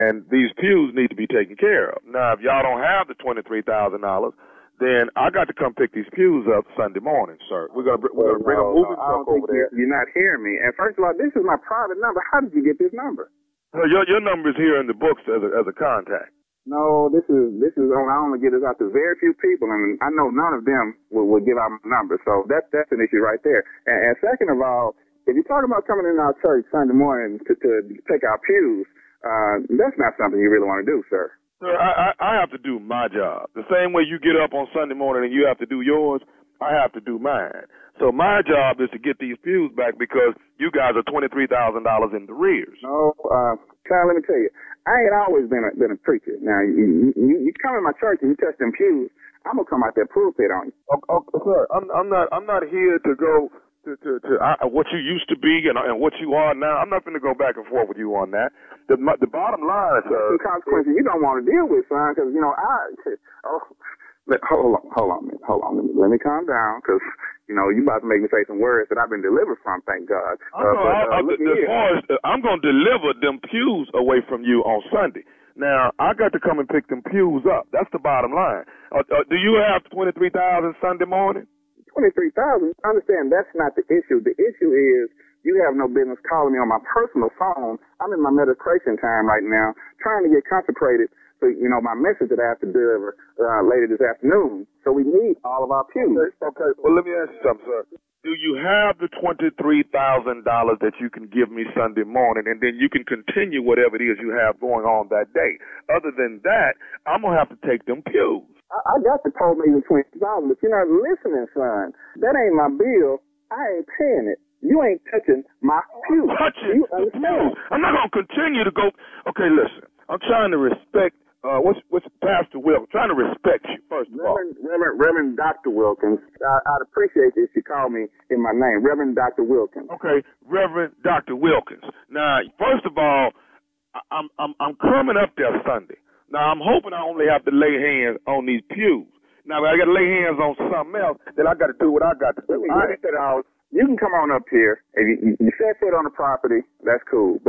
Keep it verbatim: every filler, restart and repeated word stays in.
and these pews need to be taken care of. Now, if y'all don't have the twenty-three thousand dollars, then I got to come pick these pews up Sunday morning, sir. We're gonna we're gonna bring no, a moving no, truck over there. You're not hearing me. And first of all, this is my private number. How did you get this number? Well, your your number is here in the books as a as a contact. No, this is this is only I only get this out to very few people, and I know none of them will, will give out my number. So that's that's an issue right there. And, and second of all, if you're talking about coming in our church Sunday morning to, to take our pews, uh, that's not something you really want to do, sir. Sir, I, I, I have to do my job. The same way you get up on Sunday morning and you have to do yours, I have to do mine. So my job is to get these pews back because you guys are twenty-three thousand dollars in the rears. No, uh, Kyle, let me tell you, I ain't always been a, been a preacher. Now, you, you, you come in my church and you touch them pews, I'm going to come out there pulpit on you. Okay, okay, sir, I'm, I'm not I'm not here to go to, to, to uh, what you used to be and, and what you are now. I'm not going to go back and forth with you on that. The, the bottom line, sir. Some consequences you don't want to deal with, son, because, you know, I, oh, let, hold on, hold on, hold on. Let me, let me calm down, because, you know, you about to make me say some words that I've been delivered from, thank God. Uh, know, but, uh, I, I, look as far as, uh, I'm going to deliver them pews away from you on Sunday. Now, I got to come and pick them pews up. That's the bottom line. Uh, uh, do you have twenty-three thousand Sunday morning? twenty-three thousand. Understand, that's not the issue. The issue is you have no business calling me on my personal phone. I'm in my meditation time right now, trying to get concentrated for, you know, my message that I have to deliver uh, later this afternoon. So we need all of our pews. Okay, okay. Well, let me ask you something, sir. Do you have the twenty-three thousand dollars that you can give me Sunday morning, and then you can continue whatever it is you have going on that day? Other than that, I'm going to have to take them pews. I, I got the toll maybe twenty thousand, but you're not listening, son. That ain't my bill. I ain't paying it. You ain't touching my pew. Touching you the pews. I'm not going to continue to go. Okay, listen. I'm trying to respect. Uh, what's what's Pastor Wilkins? I'm trying to respect you first of Reverend, all. Reverend, Reverend Doctor Wilkins. I, I'd appreciate it if you call me in my name, Reverend Doctor Wilkins. Okay, Reverend Doctor Wilkins. Now, first of all, I'm I'm I'm coming up there Sunday. Now, I'm hoping I only have to lay hands on these pews. Now, if I got to lay hands on something else, then I got to do what I got to do. Let me get it out. You can come on up here. If you, you set foot on the property, that's cool. But